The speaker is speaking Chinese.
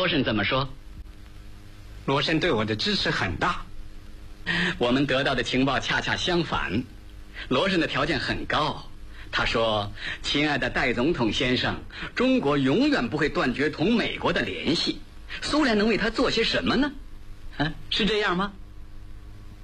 罗什怎么说？ 罗什对我的支持很大。 我们得到的情报恰恰相反，罗什的条件很高。他说：“亲爱的戴总统先生，中国永远不会断绝同美国的联系。苏联能为他做些什么呢？是这样吗？”